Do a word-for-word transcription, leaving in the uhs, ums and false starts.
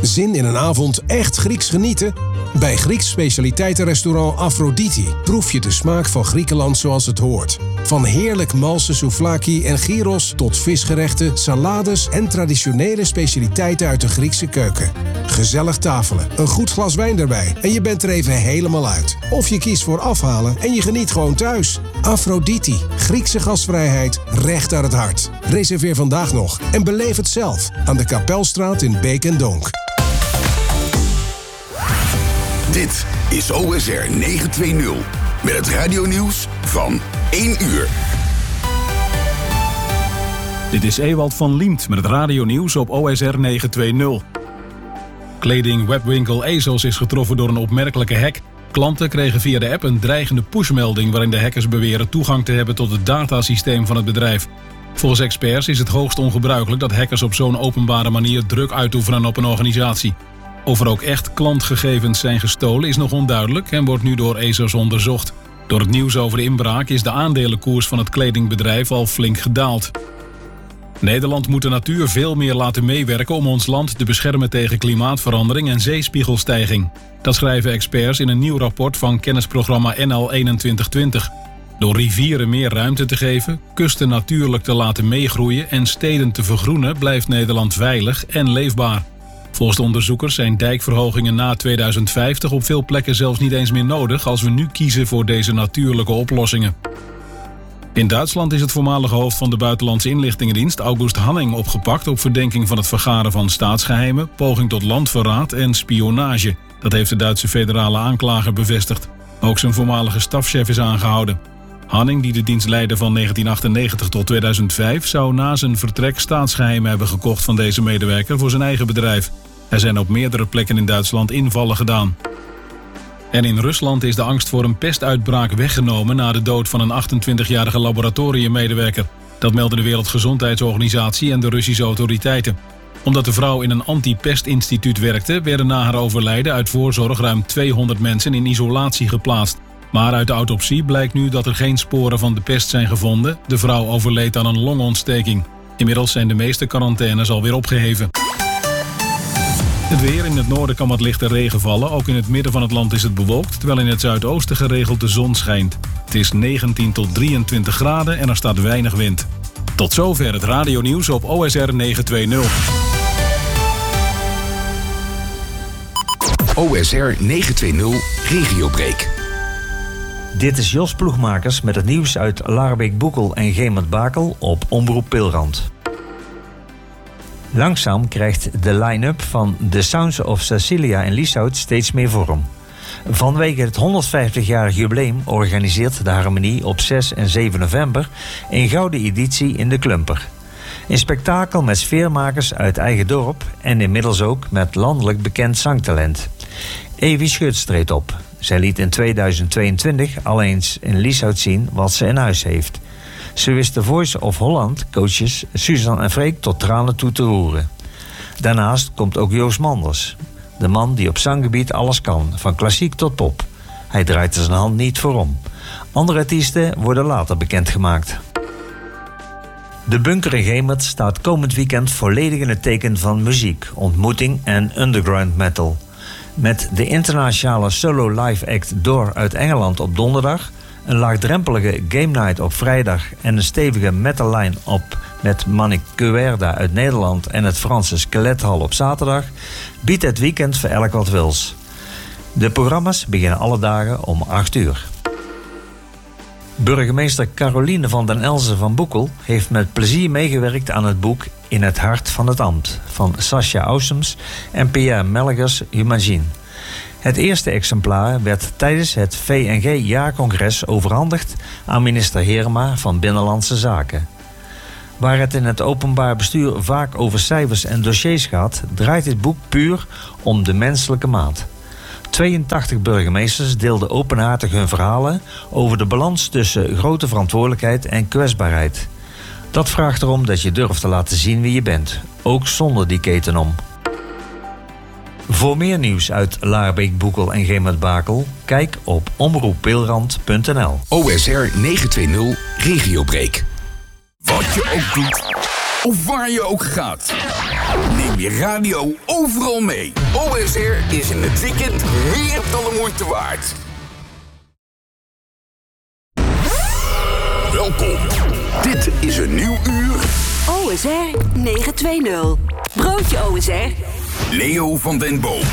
Zin in een avond echt Grieks genieten? Bij Grieks specialiteitenrestaurant Aphrodite proef je de smaak van Griekenland zoals het hoort. Van heerlijk malse souvlaki en gyros tot visgerechten, salades en traditionele specialiteiten uit de Griekse keuken. Gezellig tafelen, een goed glas wijn erbij en je bent er even helemaal uit. Of je kiest voor afhalen en je geniet gewoon thuis. Aphrodite, Griekse gastvrijheid, recht aan het hart. Reserveer vandaag nog en beleef het zelf aan de Kapelstraat in Beek en Donk. Dit is O S R negenhonderdtwintig met het radionieuws van één uur. Dit is Ewald van Liemt met het radionieuws op O S R negenhonderdtwintig. Kledingwebwinkel ASOS is getroffen door een opmerkelijke hack. Klanten kregen via de app een dreigende pushmelding waarin de hackers beweren toegang te hebben tot het datasysteem van het bedrijf. Volgens experts is het hoogst ongebruikelijk dat hackers op zo'n openbare manier druk uitoefenen op een organisatie. Of er ook echt klantgegevens zijn gestolen is nog onduidelijk en wordt nu door ASOS onderzocht. Door het nieuws over de inbraak is de aandelenkoers van het kledingbedrijf al flink gedaald. Nederland moet de natuur veel meer laten meewerken om ons land te beschermen tegen klimaatverandering en zeespiegelstijging. Dat schrijven experts in een nieuw rapport van kennisprogramma N L eenentwintig twintig. Door rivieren meer ruimte te geven, kusten natuurlijk te laten meegroeien en steden te vergroenen blijft Nederland veilig en leefbaar. Volgens de onderzoekers zijn dijkverhogingen na tweeduizend vijftig op veel plekken zelfs niet eens meer nodig als we nu kiezen voor deze natuurlijke oplossingen. In Duitsland is het voormalige hoofd van de Buitenlandse Inlichtingendienst August Hanning opgepakt op verdenking van het vergaren van staatsgeheimen, poging tot landverraad en spionage. Dat heeft de Duitse federale aanklager bevestigd. Ook zijn voormalige stafchef is aangehouden. Hanning, die de dienst leidde van negentien achtennegentig tot tweeduizend vijf, zou na zijn vertrek staatsgeheimen hebben gekocht van deze medewerker voor zijn eigen bedrijf. Er zijn op meerdere plekken in Duitsland invallen gedaan. En in Rusland is de angst voor een pestuitbraak weggenomen na de dood van een achtentwintigjarige laboratoriummedewerker. Dat meldde de Wereldgezondheidsorganisatie en de Russische autoriteiten. Omdat de vrouw in een anti-pestinstituut werkte, werden na haar overlijden uit voorzorg ruim tweehonderd mensen in isolatie geplaatst. Maar uit de autopsie blijkt nu dat er geen sporen van de pest zijn gevonden. De vrouw overleed aan een longontsteking. Inmiddels zijn de meeste quarantaines alweer opgeheven. Het weer. In het noorden kan wat lichte regen vallen. Ook in het midden van het land is het bewolkt, terwijl in het zuidoosten geregeld de zon schijnt. Het is negentien tot drieëntwintig graden en er staat weinig wind. Tot zover het radionieuws op O S R negenhonderdtwintig. O S R negenhonderdtwintig Regiobreak. Dit is Jos Ploegmakers met het nieuws uit Laarbeek-Boekel en Gemert-Bakel op Omroep Pilrand. Langzaam krijgt de line-up van The Sounds of Cecilia in Lieshout steeds meer vorm. Vanwege het honderdvijftigjarig jubileum organiseert de Harmonie op zes en zeven november een gouden editie in de Klumper. Een spektakel met sfeermakers uit eigen dorp en inmiddels ook met landelijk bekend zangtalent. Evie Schut treedt op. Zij liet in tweeduizend tweeëntwintig al eens in Lieshout zien wat ze in huis heeft. Ze wist de Voice of Holland coaches Suzanne en Freek tot tranen toe te roeren. Daarnaast komt ook Joost Manders. De man die op zanggebied alles kan, van klassiek tot pop. Hij draait er zijn hand niet voor om. Andere artiesten worden later bekendgemaakt. De Bunker in Gemert staat komend weekend volledig in het teken van muziek, ontmoeting en underground metal. Met de internationale solo live act Door uit Engeland op donderdag, een laagdrempelige game night op vrijdag en een stevige metal line op met Manicuerda uit Nederland en het Franse Skelethal op zaterdag, biedt het weekend voor elk wat wils. De programma's beginnen alle dagen om acht uur. Burgemeester Caroline van den Elzen van Boekel heeft met plezier meegewerkt aan het boek In het hart van het ambt van Sascha Aussems en Pierre Melgers Humagine. Het eerste exemplaar werd tijdens het V N G-jaarcongres overhandigd aan minister Heerma van Binnenlandse Zaken. Waar het in het openbaar bestuur vaak over cijfers en dossiers gaat, draait dit boek puur om de menselijke maat. tweeëntachtig burgemeesters deelden openhartig hun verhalen over de balans tussen grote verantwoordelijkheid en kwetsbaarheid. Dat vraagt erom dat je durft te laten zien wie je bent, ook zonder die keten om. Voor meer nieuws uit Laarbeek, Boekel en Gemert-Bakel, kijk op omroep pilrand punt n l. O S R negenhonderdtwintig Regiobreak. Wat je ook doet, of waar je ook gaat. Neem je radio overal mee. O S R is in het weekend meer dan de moeite waard. Welkom. Dit is een nieuw uur. O S R negen twee nul. Broodje O S R. Leo van den Boom.